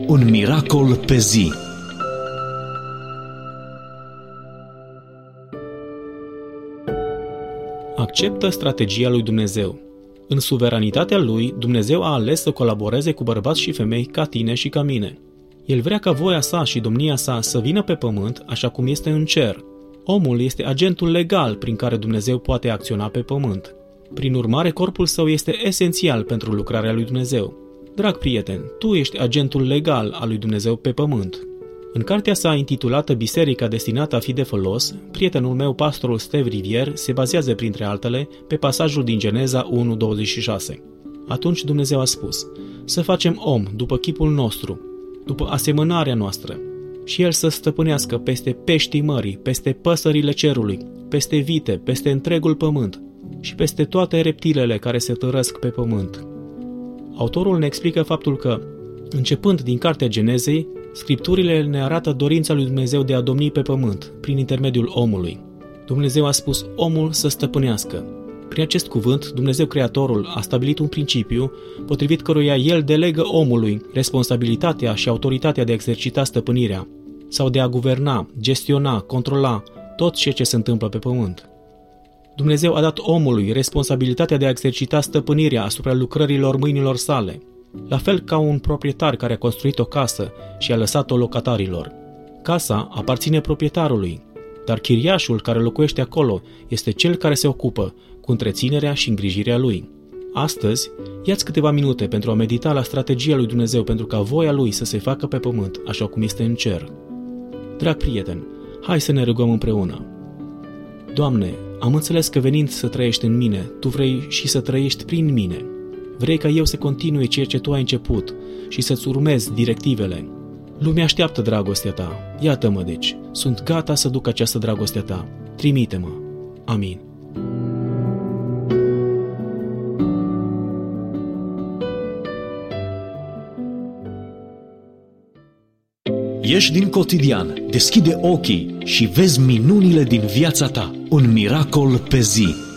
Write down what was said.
Un miracol pe zi. Acceptă strategia lui Dumnezeu. În suveranitatea lui, Dumnezeu a ales să colaboreze cu bărbați și femei ca tine și ca mine. El vrea ca voia sa și domnia sa să vină pe pământ așa cum este în cer. Omul este agentul legal prin care Dumnezeu poate acționa pe pământ. Prin urmare, corpul său este esențial pentru lucrarea lui Dumnezeu. Drag prieten, tu ești agentul legal al lui Dumnezeu pe pământ. În cartea sa intitulată Biserica destinată a fi de folos, prietenul meu, pastorul Steve Rivier, se bazează printre altele pe pasajul din Geneza 1:26. Atunci Dumnezeu a spus: să facem om după chipul nostru, după asemănarea noastră, și el să stăpânească peste peștii mării, peste păsările cerului, peste vite, peste întregul pământ și peste toate reptilele care se târăsc pe pământ. Autorul ne explică faptul că, începând din cartea Genezei, Scripturile ne arată dorința lui Dumnezeu de a domni pe pământ, prin intermediul omului. Dumnezeu a spus omul să stăpânească. Prin acest cuvânt, Dumnezeu Creatorul a stabilit un principiu potrivit căruia El delegă omului responsabilitatea și autoritatea de a exercita stăpânirea sau de a guverna, gestiona, controla tot ceea ce se întâmplă pe pământ. Dumnezeu a dat omului responsabilitatea de a exercita stăpânirea asupra lucrărilor mâinilor sale, la fel ca un proprietar care a construit o casă și a lăsat-o locatarilor. Casa aparține proprietarului, dar chiriașul care locuiește acolo este cel care se ocupă cu întreținerea și îngrijirea lui. Astăzi, ia-ți câteva minute pentru a medita la strategia lui Dumnezeu pentru ca voia lui să se facă pe pământ așa cum este în cer. Drag prieten, hai să ne rugăm împreună. Doamne, am înțeles că venind să trăiești în mine, Tu vrei și să trăiești prin mine. Vrei ca eu să continui ceea ce Tu ai început și să-ți urmezi directivele. Lumea așteaptă dragostea Ta. Iată-mă deci, sunt gata să duc această dragoste a Ta. Trimite-mă. Amin. Ieși din cotidian, deschide ochii și vezi minunile din viața ta. Un miracol pe zi.